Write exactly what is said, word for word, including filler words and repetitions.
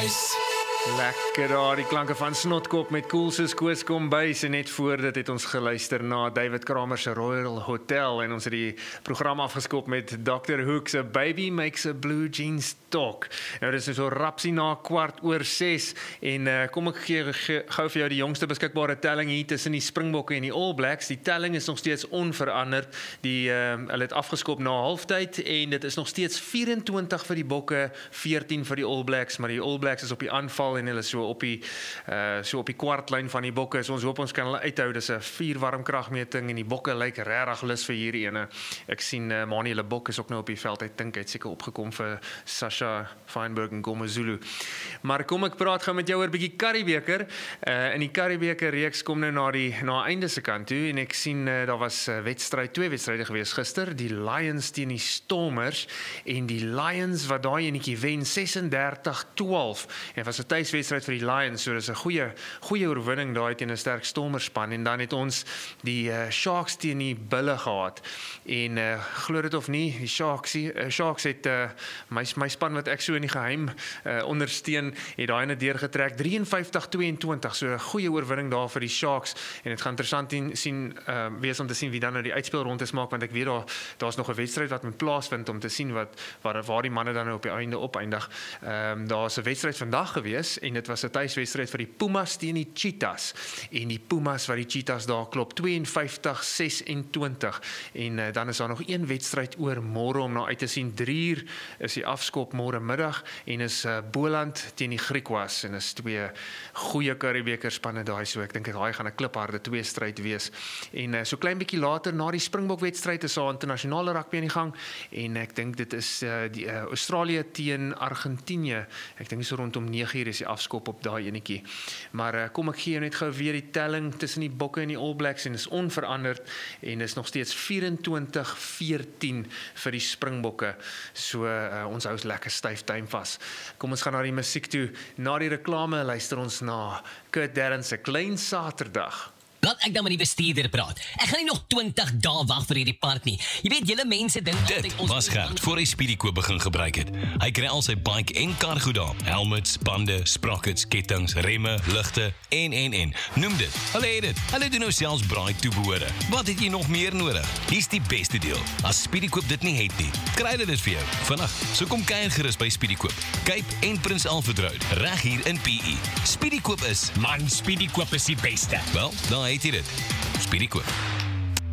Kombuis. Lekker daar, die klanke van Snotkop met Koel soos Koos Kombuis en net voor dit het ons geluister na David Kramer se Royal Hotel en ons het die program afgeskop met dokter Hook se Baby Makes a Blue Jeans Talk. Nou dis so rapsie na kwart oor ses en uh, kom ek gee, gee gou vir jou die jongste beskikbare telling hier tussen die Springbokke en die All Blacks. Die telling is nog steeds onveranderd. Die uh, hulle het afgeskop na halftyd en dit is nog steeds vyf-en-twintig vir die Bokke, veertien vir die All Blacks, maar die All Blacks is op die aanval en hulle so op die uh, so op die kwartlyn van die Bokke. So ons hoop ons kan hulle uithou. Dis 'n vier warmkragmeting en die Bokke lyk regtig lus vir hierdie ene. Ek sien uh, Manuel Bok is ook nou op die veld. Ek dink hy het seker opgekom vir Sasha Feinberg en Gomezulu. Maar kom ek praat gou met jou oor 'n bietjie Curriebeeker. Uh, in die Curriebeeker reeks kom nou na die na einde se kant toe en ek sien uh, daar was 'n uh, wedstryd, twee wedstryde gewees gister. Die Lions teen die Stormers en die Lions wat daai enetjie wen sessendertig twaalf. En was 'n wedstryd vir die Lions, so dis 'n goeie goeie oorwinning daai teen 'n sterk Stormerspan en dan het ons die uh, Sharks teen die Bulle gehad. En uh, glo dit of nie, die Sharks uh, Sharks het uh, my my span wat ek so in die geheim uh, ondersteun, het daai ene deurgetrek vyf-en-vyftig twee-en-twintig. So 'n goeie oorwinning daar vir die Sharks en dit gaan interessant in, sien uh, wees om te sien wie dan nou die uitspelrondes maak, want ek weet daar daar's nog 'n wedstryd wat moet plaasvind om te sien wat waar, waar die manne dan nou op die einde opeindig. Ehm um, daar's 'n wedstryd vandag gewees en dit was 'n tuiswedstryd vir die Pumas teen die Cheetahs en die Pumas wat die Cheetahs daar klop twee-en-vyftig ses-en-twintig en uh, dan is daar nog een wedstryd oor môre om na uit te sien. drie uur is die afskop môre middag en is uh, Boland teen die Griquas en is twee goeie Curriebeeker spanne daai, so ek dink daai gaan 'n klipharde twee stryd wees. En uh, so klein bietjie later na die Springbok wedstryd is daar internasionale rugby aan die gang en ek dink dit is uh, die uh, Australië teen Argentinië. Ek dink so rondom nege uur is die afskop op daai enetjie. Maar uh, kom ek gee jou net gou weer die telling tussen die Bokke en die All Blacks en is onveranderd en is nog steeds vyf-en-twintig veertien vir die Springbokke. So uh, ons hou lekker styf tuim vas. Kom ons gaan na die musiek toe. Na die reklame luister ons na Kurt Darren se Klein Saterdag. Laat ek dan met die bestuurder praat. Ek gaan nie nog twintig dae wag vir hierdie part nie. Jy weet, julle mense dink altyd Dit was Gert voor hy Speedykoop begin gebruik het. Hy kry al sy bike en cargo daar. Helmets, bande, sprockets, kettings, remme, ligte en en en. Noem dit. Hulle het dit. Hulle doen nou selfs braai toebehore. Wat het jy nog meer nodig? Hier's die beste deel. As Speedykoop dit nie het nie, kry hulle dit vir jou vandag. So kom kuier gerus by Speedykoop. Cape en Prins Alfred Road, reg hier in P E. Speedykoop is Man, Speedykoop is die beste. Wel, dan het jy dit. Speedykoop.